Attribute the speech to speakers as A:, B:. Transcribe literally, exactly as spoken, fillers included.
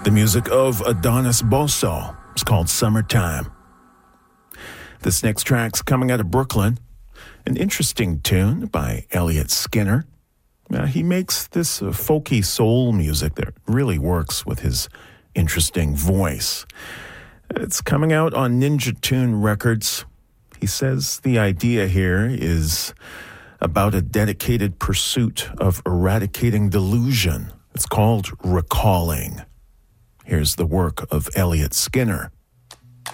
A: The music of Adonis Bosso. It's called Summertime. This next track's coming out of Brooklyn. An interesting tune by Elliot Skinner. Uh, he makes this uh, folky soul music that really works with his interesting voice. It's coming out on Ninja Tune Records. He says the idea here is about a dedicated pursuit of eradicating delusion. It's called Recalling. Here's the work of Elliot Skinner.